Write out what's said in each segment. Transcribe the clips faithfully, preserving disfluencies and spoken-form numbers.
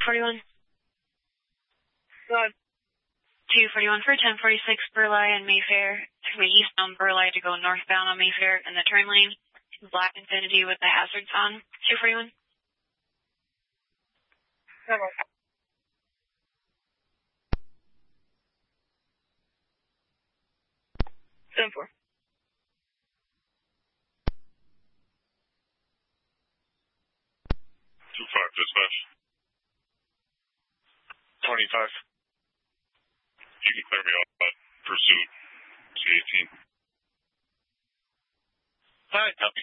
forty-one. Go ahead. two forty-one for ten forty-six Burleigh and Mayfair. Took me eastbound Burleigh to go northbound on Mayfair in the turn lane. Black Infinity with the hazards on. two forty-one. ten four. ten four. two five, dispatch. twenty-five. You can clear me off that pursuit. C eighteen. Hi, copy.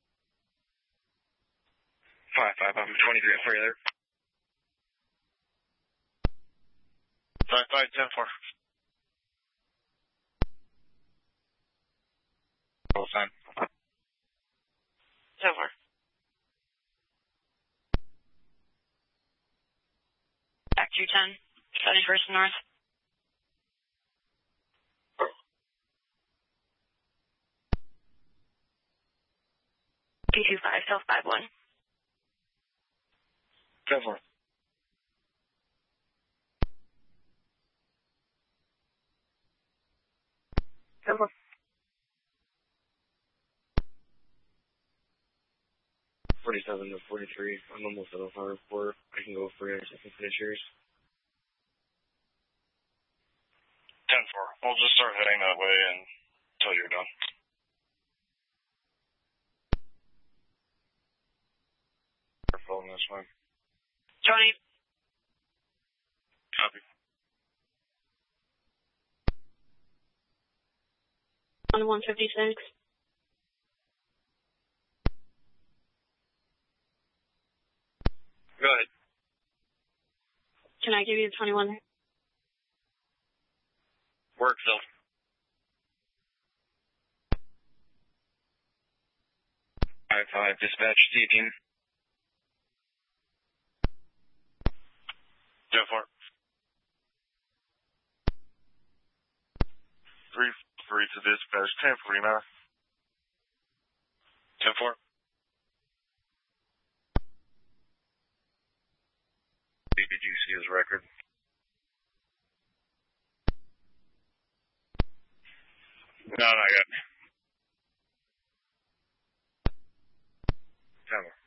five five, I'm twenty-three for you there. five five, ten four. All time. ten four. Back two ten. seventy-first North. two two five, South five one. ten four. ten four. forty-seven to forty-three. I'm almost at a fire report. I can go for intersection finish yours. ten four. We'll just start heading that way until you're done. Following this one. Tony. Copy. On one fifty-six. Go ahead. Can I give you the twenty-one? Work, Phil. five five, dispatch, C eighteen. ten four. three three to dispatch, ten forty-nine. ten four. Did you see his record? No, not yet. ten more.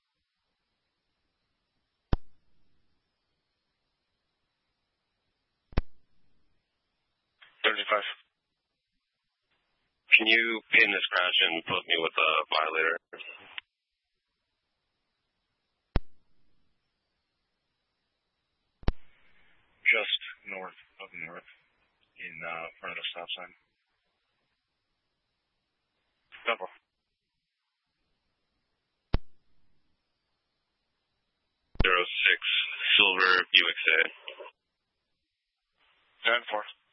thirty-five. Can you pin this crash and put me with a violator? Just north of north, in uh, front of the stop sign. Double. Zero six, Silver Buick Sedan. ten four.